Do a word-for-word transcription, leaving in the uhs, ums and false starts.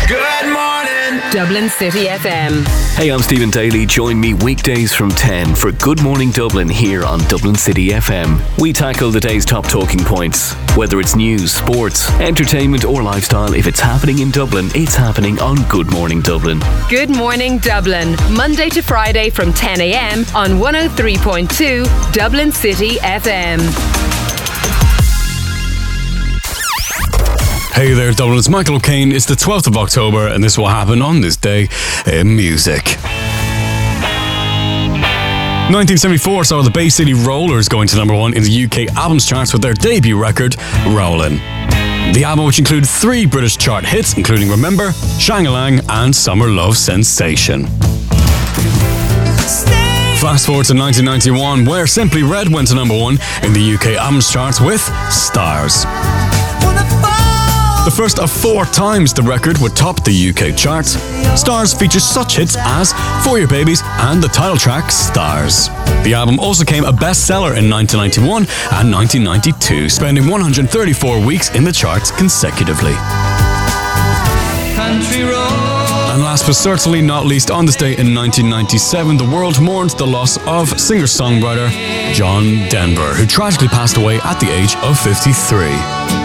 Good morning, Dublin City F M. Hey, I'm Stephen Daly. Join me weekdays from ten for Good Morning Dublin here on Dublin City F M. We tackle the day's top talking points. Whether it's news, sports, entertainment or lifestyle, if it's happening in Dublin, it's happening on Good Morning Dublin. Good Morning Dublin, Monday to Friday from ten a.m. on one oh three point two Dublin City F M. Hey there, Dublin. It's Michael O'Kane. It's the twelfth of October, and this will happen on this day in music. nineteen seventy-four saw the Bay City Rollers going to number one in the U K albums charts with their debut record, Rollin'. The album, which included three British chart hits, including Remember, Shang-a-Lang and Summer Love Sensation. Fast forward to nineteen ninety-one, where Simply Red went to number one in the U K albums charts with Stars. The first of four times the record would top the U K charts. Stars features such hits as For Your Babies and the title track Stars. The album also became a bestseller in nineteen ninety-one and nineteen ninety-two, spending one hundred thirty-four weeks in the charts consecutively. country road. And last but certainly not least, on this day in nineteen ninety-seven, the world mourned the loss of singer-songwriter John Denver, who tragically passed away at the age of fifty-three.